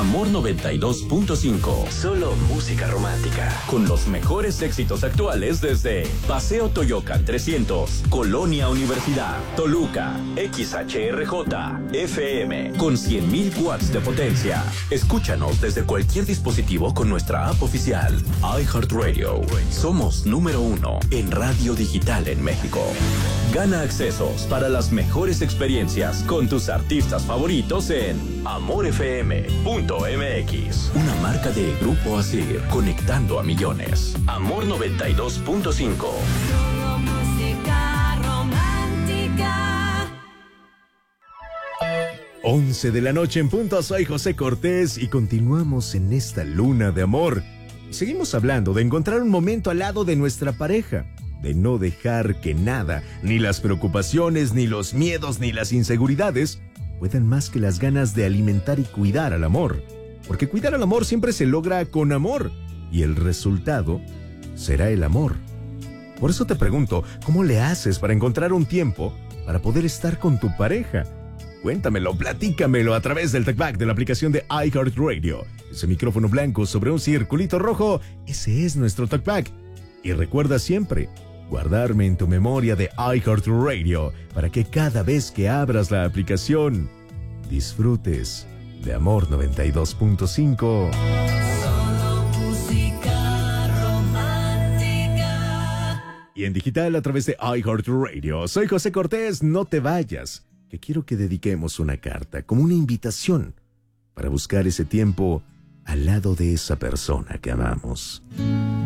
Amor 92.5. Solo música romántica. Con los mejores éxitos actuales desde Paseo Toyocan 300, Colonia Universidad, Toluca, XHRJ, FM, con 100.000 watts de potencia. Escúchanos desde cualquier dispositivo con nuestra app oficial. iHeartRadio. Somos número 1 en radio digital en México. Gana accesos para las mejores experiencias con tus artistas favoritos en amorfm.mx. Una marca de Grupo Asir, conectando a millones. Amor 92.5. Música romántica. 11 de la noche en punto, soy José Cortés y continuamos en esta luna de amor. Y seguimos hablando de encontrar un momento al lado de nuestra pareja, de no dejar que nada, ni las preocupaciones, ni los miedos, ni las inseguridades, puedan más que las ganas de alimentar y cuidar al amor. Porque cuidar al amor siempre se logra con amor, y el resultado será el amor. Por eso te pregunto, ¿cómo le haces para encontrar un tiempo para poder estar con tu pareja? Cuéntamelo, platícamelo a través del TalkBack de la aplicación de iHeartRadio. Ese micrófono blanco sobre un circulito rojo, ese es nuestro TalkBack. Y recuerda siempre guardarme en tu memoria de iHeartRadio para que cada vez que abras la aplicación disfrutes de Amor 92.5. Solo música romántica. Y en digital a través de iHeartRadio. Soy José Cortés, no te vayas, que quiero que dediquemos una carta como una invitación para buscar ese tiempo al lado de esa persona que amamos.